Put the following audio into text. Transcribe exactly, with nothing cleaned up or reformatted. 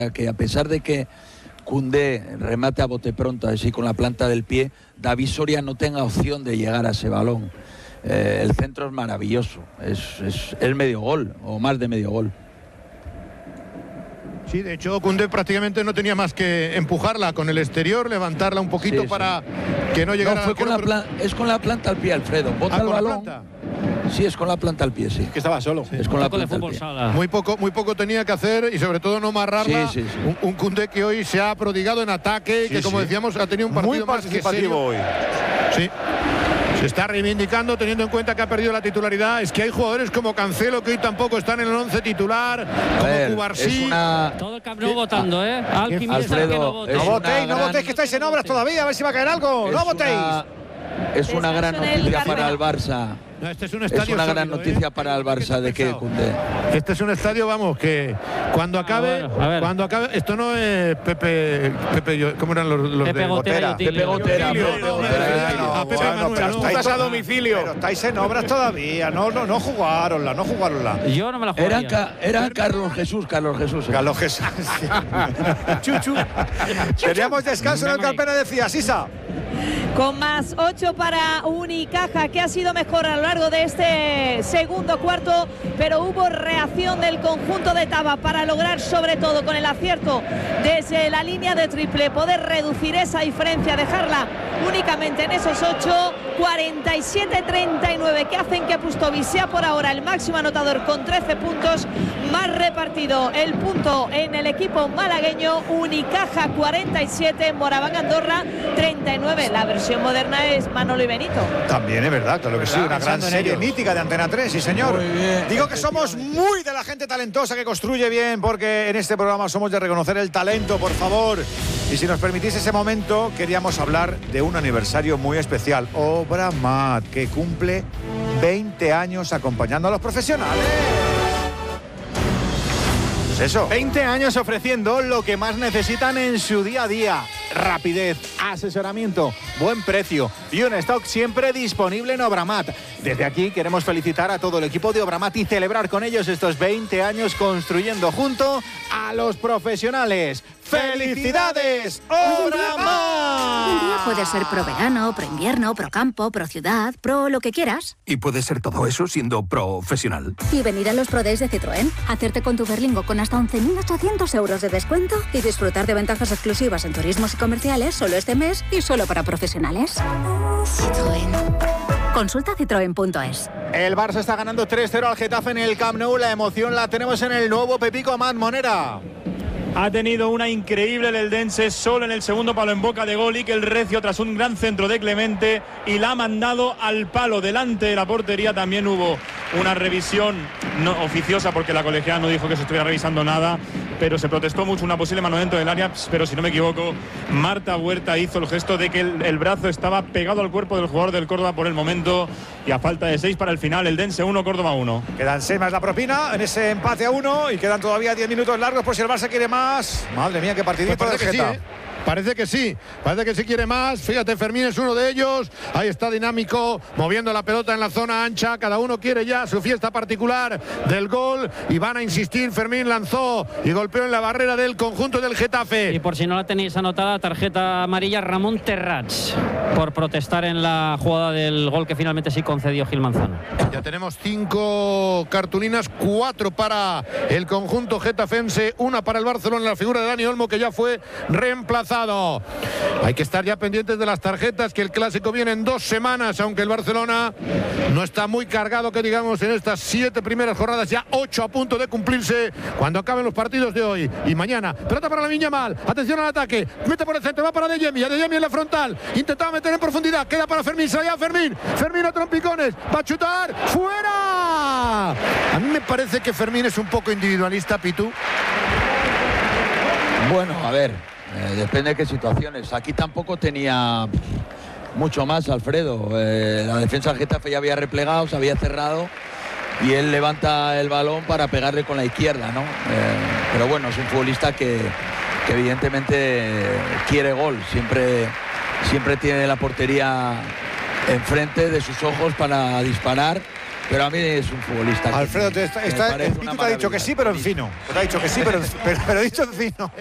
que a pesar de que Koundé remate a bote pronto, así con la planta del pie, David Soria no tenga opción de llegar a ese balón. Eh, el centro es maravilloso, es, es, es medio gol o más de medio gol. Sí, de hecho Koundé prácticamente no tenía más que empujarla con el exterior, levantarla un poquito sí, para sí. que no llegara. No, fue con la plan, es con la planta al pie, Alfredo. Bota ah, el balón. Sí, es con la planta al pie, sí. Que estaba solo. Sí. Es con la planta al pie. Muy poco, muy poco tenía que hacer y sobre todo no amarrarla. Sí, sí, sí. Un, un Koundé que hoy se ha prodigado en ataque, sí, que como sí. decíamos ha tenido un partido muy más participativo hoy. Sí. Se está reivindicando teniendo en cuenta que ha perdido la titularidad. Es que hay jugadores como Cancelo que hoy tampoco están en el once titular, como ver, Cubarsí. Una... Todo el Camp Nou votando, ¿eh? Alfredo, no votéis. No votéis, no votéis, que estáis en obras todavía, a ver si va a caer algo. Es no votéis. Una... Es una gran noticia para el Barça. No, este es, un estadio es una sólido, gran noticia ¿eh? para el Barça de que Koundé. Este es un estadio, vamos, que cuando acabe, a ver. cuando acabe, esto no es Pepe, Pepe, ¿cómo eran los, los Pepe de Gotera? Pepe Gotera. A Pepe Manuel, no, estáis a domicilio. Pero estáis en obras todavía, no, no, no jugaronla, no jugaronla. Yo no me la jugaría. Eran, ca, eran Carlos Jesús, Carlos Jesús. ¿eh? Carlos Jesús. Chuchu. Teníamos descanso en el Calpena, decía Sisa. Con más ocho para Unicaja, que ha sido mejor a lo largo de este segundo cuarto, pero hubo reacción del conjunto de Taba para lograr, sobre todo con el acierto desde la línea de triple, poder reducir esa diferencia, dejarla únicamente en esos ocho, cuarenta y siete treinta y nueve, que hacen que Pustovi sea por ahora el máximo anotador con trece puntos, más repartido el punto en el equipo malagueño. Unicaja cuarenta y siete, Moraván Andorra treinta y nueve. La versión moderna es Manolo y Benito. También es verdad, claro que sí, una gran serie mítica de Antena tres, sí señor. Muy bien. Digo que somos muy de la gente talentosa que construye bien, porque en este programa somos de reconocer el talento, por favor. Y si nos permitís ese momento, queríamos hablar de un aniversario muy especial. Obramat, que cumple veinte años acompañando a los profesionales. Eso. veinte años ofreciendo lo que más necesitan en su día a día. Rapidez, asesoramiento, buen precio y un stock siempre disponible en Obramat. Desde aquí queremos felicitar a todo el equipo de Obramat y celebrar con ellos estos veinte años construyendo junto a los profesionales. ¡Felicidades, Obramat! Un día puede ser pro verano, pro invierno, pro campo, pro ciudad, pro lo que quieras. Y puede ser todo eso siendo profesional. Y venir a los Pro Days de Citroën, hacerte con tu Berlingo con hasta once mil ochocientos euros de descuento y disfrutar de ventajas exclusivas en turismos y comerciales solo este mes y solo para profesionales. Citroën. Consulta citroen punto es. El Barça está ganando tres cero al Getafe en el Camp Nou. La emoción la tenemos en el nuevo Pepico Amat Monera. Ha tenido una increíble el Eldense solo en el segundo palo en boca de gol, y que el Recio tras un gran centro de Clemente y la ha mandado al palo delante de la portería. También hubo una revisión no oficiosa porque la colegiada no dijo que se estuviera revisando nada, pero se protestó mucho una posible mano dentro del área. Pero si no me equivoco, Marta Huerta hizo el gesto de que el, el brazo estaba pegado al cuerpo del jugador del Córdoba por el momento, y a falta de seis para el final, Eldense uno, Córdoba uno. Quedan seis más la propina en ese empate a uno y quedan todavía diez minutos largos por si el Barça quiere más. Madre mía, qué partidito pues de Geta. Sí, ¿eh? Parece que sí, parece que sí quiere más. Fíjate, Fermín es uno de ellos. Ahí está dinámico, moviendo la pelota en la zona ancha. Cada uno quiere ya su fiesta particular del gol y van a insistir. Fermín lanzó y golpeó en la barrera del conjunto del Getafe. Y por si no la tenéis anotada, tarjeta amarilla Ramón Terrats por protestar en la jugada del gol que finalmente sí concedió Gil Manzano. Ya tenemos cinco cartulinas, cuatro para el conjunto getafense, una para el Barcelona, la figura de Dani Olmo, que ya fue reemplazado. Hay que estar ya pendientes de las tarjetas, que el clásico viene en dos semanas, aunque el Barcelona no está muy cargado, que digamos, en estas siete primeras jornadas, ya ocho a punto de cumplirse cuando acaben los partidos de hoy y mañana. Pelota para Lamine Yamal, atención al ataque, mete por el centro, va para De Jemi, De Jemi en la frontal, intentaba meter en profundidad, queda para Fermín, sale a Fermín, Fermín a trompicones, va a chutar, ¡fuera! A mí me parece que Fermín es un poco individualista, Pitu. Bueno, a ver. Eh, depende de qué situaciones. Aquí tampoco tenía mucho más, Alfredo. Eh, la defensa del Getafe ya había replegado, se había cerrado, y él levanta el balón para pegarle con la izquierda, ¿no? Eh, pero bueno, es un futbolista que, que evidentemente quiere gol. Siempre, siempre tiene la portería enfrente de sus ojos para disparar, pero a mí es un futbolista. Alfredo, te está, que me está, parece el Pitu una te ha dicho que maravilla. sí, pero en fino. Te ha dicho que sí, pero, pero, pero ha dicho en fino.